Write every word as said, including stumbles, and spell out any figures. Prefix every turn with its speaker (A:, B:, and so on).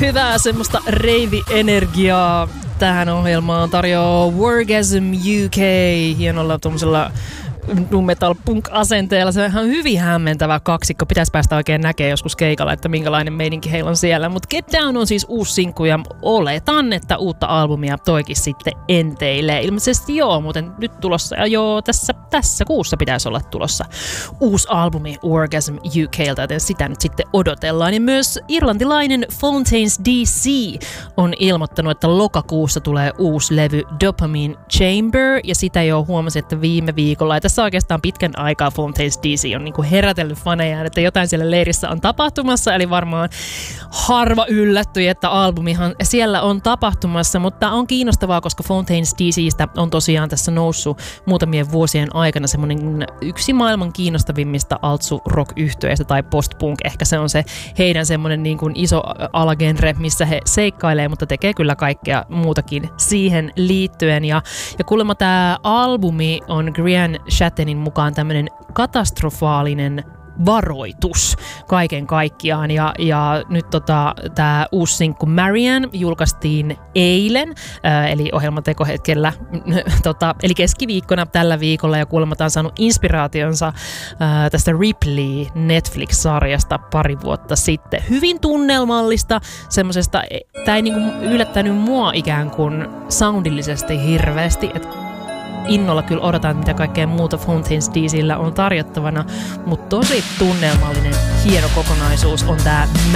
A: Hyvää semmoista reivi-energiaa tähän ohjelmaan tarjoaa Wargasm U K hienolla tuollaisella nu metal punk asenteella. Se on ihan hyvin hämmentävä kaksikko. Pitäisi päästä oikein näkemään joskus keikalla, että minkälainen meininki heillä on siellä. Mutta Get Down on siis uusi sinkku ja oletan, että uutta albumia toikin sitten enteille. Ilmeisesti joo, muuten nyt tulossa. Ja joo, tässä, tässä kuussa pitäisi olla tulossa uusi albumi Orgasm U K:ltä, joten sitä nyt sitten odotellaan. Ja myös irlantilainen Fontaines D C on ilmoittanut, että lokakuussa tulee uusi levy Dopamine Chamber, ja sitä jo huomasin, että viime viikolla, ja tässä oikeastaan pitkän aikaa Fontaines D C on niinku herätellyt fanejaan, että jotain siellä leirissä on tapahtumassa, eli varmaan harva yllättyi, että albumihan siellä on tapahtumassa, mutta on kiinnostavaa, koska Fontaines D C:stä on tosiaan tässä noussut muutamien vuosien aikana semmoinen yksi maailman kiinnostavimmista altsu-rock-yhtyeistä tai post-punk, ehkä se on se heidän semmoinen niin kuin iso alagenre, missä he seikkailee, mutta tekee kyllä kaikkea muutakin siihen liittyen, ja, ja kuulemma tämä albumi on Grian Shattenin mukaan tämmöinen katastrofaalinen varoitus kaiken kaikkiaan, ja, ja nyt tota, tämä uusi sinkku Marianne julkaistiin eilen, ää, eli ohjelmatekohetkellä, tota, eli keskiviikkona tällä viikolla, ja kuulemma tämä on saanut inspiraationsa ää, tästä Ripley Netflix-sarjasta pari vuotta sitten. Hyvin tunnelmallista, semmoisesta, tämä ei niinku yllättänyt mua ikään kuin soundillisesti hirveästi, että innolla kyllä odotan, mitä kaikkea muuta Fontaines D C:llä on tarjottavana, mutta tosi tunnelmallinen, hieno kokonaisuus on tämä